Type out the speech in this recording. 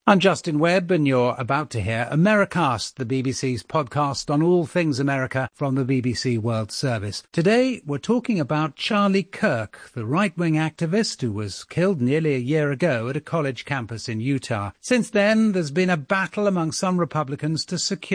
I'm Justin Webb, and you're about to hear Americast, the BBC's podcast on all things America from the BBC World Service. Today, we're talking about Charlie Kirk, the right-wing activist who was killed nearly a year ago at a college campus in Utah. Since then, there's been a battle among some Republicans to secure